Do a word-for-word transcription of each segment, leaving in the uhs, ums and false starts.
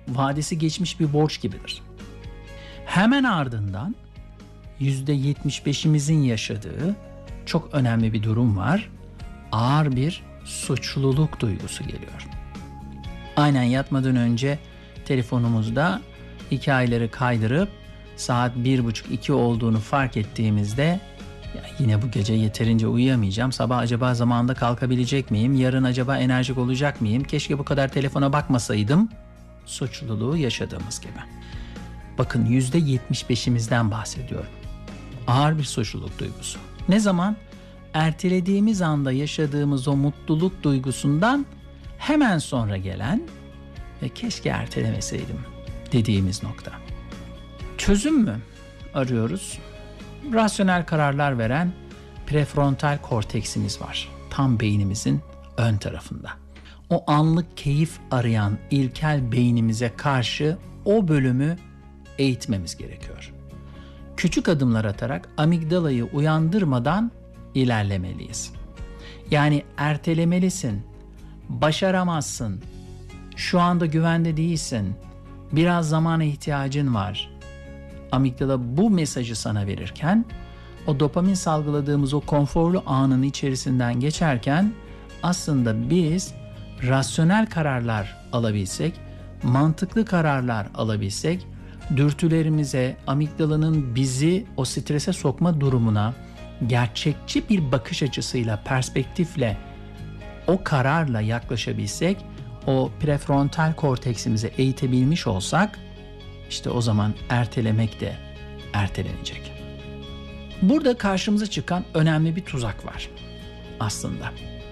vadesi geçmiş bir borç gibidir. Hemen ardından yüzde yetmiş beşimizin yaşadığı çok önemli bir durum var. Ağır bir suçluluk duygusu geliyor. Aynen yatmadan önce telefonumuzda hikayeleri kaydırıp saat bir buçuk iki olduğunu fark ettiğimizde ya yine bu gece yeterince uyuyamayacağım, sabah acaba zamanında kalkabilecek miyim, yarın acaba enerjik olacak mıyım, keşke bu kadar telefona bakmasaydım suçluluğu yaşadığımız gibi. Bakın yüzde yetmiş beşimizden bahsediyorum. Ağır bir suçluluk duygusu. Ne zaman? Ertelediğimiz anda yaşadığımız o mutluluk duygusundan hemen sonra gelen ve keşke ertelemeseydim dediğimiz nokta. Çözüm mü arıyoruz? Rasyonel kararlar veren prefrontal korteksimiz var. Tam beynimizin ön tarafında. O anlık keyif arayan ilkel beynimize karşı o bölümü eğitmemiz gerekiyor. Küçük adımlar atarak amigdalayı uyandırmadan ilerlemeliyiz. Yani ertelemelisin, başaramazsın, şu anda güvende değilsin, biraz zamana ihtiyacın var. Amigdala bu mesajı sana verirken, o dopamin salgıladığımız o konforlu anın içerisinden geçerken aslında biz rasyonel kararlar alabilsek, mantıklı kararlar alabilsek, dürtülerimize, amigdalanın bizi o strese sokma durumuna gerçekçi bir bakış açısıyla, perspektifle, o kararla yaklaşabilsek, o prefrontal korteksimize eğitebilmiş olsak, işte o zaman ertelemek de ertelenecek. Burada karşımıza çıkan önemli bir tuzak var aslında.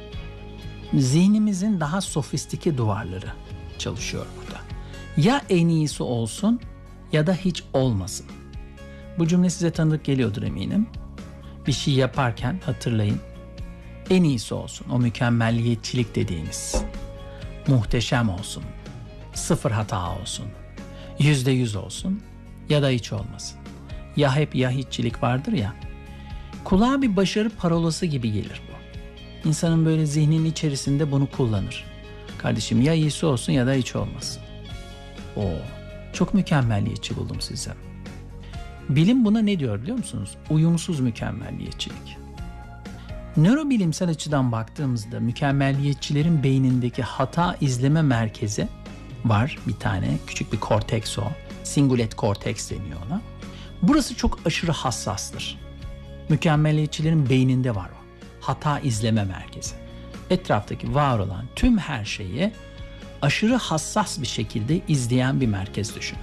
Zihnimizin daha sofistike duvarları çalışıyor burada. Ya en iyisi olsun ya da hiç olmasın. Bu cümle size tanıdık geliyordur eminim. Bir şey yaparken hatırlayın. En iyisi olsun. O mükemmelliyetçilik dediğimiz. Muhteşem olsun. Sıfır hata olsun. Yüzde yüz olsun. Ya da hiç olmasın. Ya hep ya hiççilik vardır ya. Kulağa bir başarı parolası gibi gelir bu. İnsanın böyle zihninin içerisinde bunu kullanır. Kardeşim ya iyisi olsun ya da hiç olmasın. Oo, çok mükemmelliyetçi buldum size. Bilim buna ne diyor biliyor musunuz? Uyumsuz mükemmelliyetçilik. Nörobilimsel açıdan baktığımızda mükemmelliyetçilerin beynindeki hata izleme merkezi var. Bir tane küçük bir korteks o. Cingulate korteks deniyor ona. Burası çok aşırı hassastır. Mükemmelliyetçilerin beyninde var o. Hata izleme merkezi. Etraftaki var olan tüm her şeyi aşırı hassas bir şekilde izleyen bir merkez düşünün.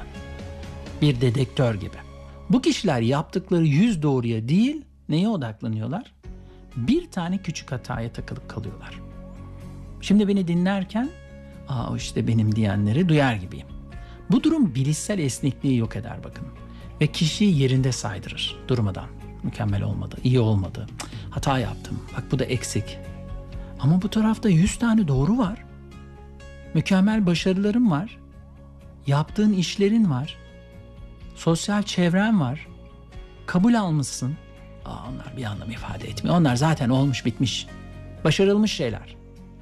Bir dedektör gibi. Bu kişiler yaptıkları yüz doğruya değil, neye odaklanıyorlar? Bir tane küçük hataya takılıp kalıyorlar. Şimdi beni dinlerken, aa işte benim diyenleri duyar gibiyim. Bu durum bilişsel esnekliği yok eder bakın. Ve kişiyi yerinde saydırır durmadan. Mükemmel olmadı, iyi olmadı, hata yaptım, bak bu da eksik. Ama bu tarafta yüz tane doğru var. Mükemmel başarılarım var. Yaptığın işlerin var. Sosyal çevren var. Kabul almışsın. Aa, onlar bir anlam ifade etmiyor. Onlar zaten olmuş bitmiş. Başarılmış şeyler.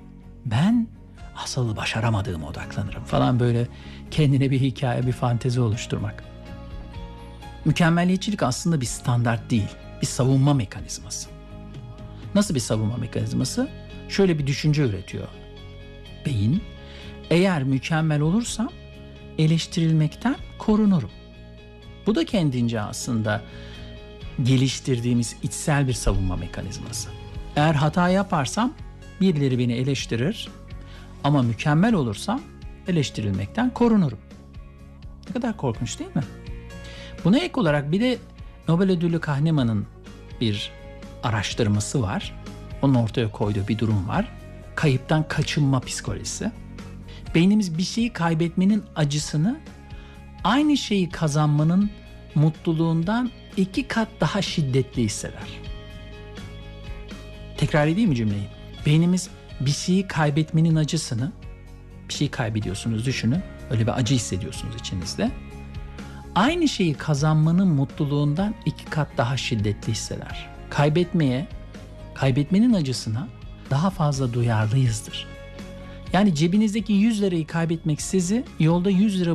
Ben asıl başaramadığıma odaklanırım falan, böyle kendine bir hikaye, bir fantezi oluşturmak. Mükemmelliyetçilik aslında bir standart değil. Bir savunma mekanizması. Nasıl bir savunma mekanizması? Şöyle bir düşünce üretiyor beyin. Eğer mükemmel olursam eleştirilmekten korunurum. Bu da kendince aslında geliştirdiğimiz içsel bir savunma mekanizması. Eğer hata yaparsam birileri beni eleştirir ama mükemmel olursam eleştirilmekten korunurum. Ne kadar korkunç değil mi? Buna ek olarak bir de Nobel ödüllü Kahneman'ın bir araştırması var. Onun ortaya koyduğu bir durum var. Kayıptan kaçınma psikolojisi. Beynimiz bir şeyi kaybetmenin acısını aynı şeyi kazanmanın mutluluğundan iki kat daha şiddetli hisseder. Tekrar edeyim mi cümleyi? Beynimiz bir şeyi kaybetmenin acısını, bir şeyi kaybediyorsunuz düşünün. Öyle bir acı hissediyorsunuz içinizde. Aynı şeyi kazanmanın mutluluğundan iki kat daha şiddetli hisseder. Kaybetmeye, kaybetmenin acısına daha fazla duyarlıyızdır. Yani cebinizdeki yüz lirayı kaybetmek sizi yolda yüz lira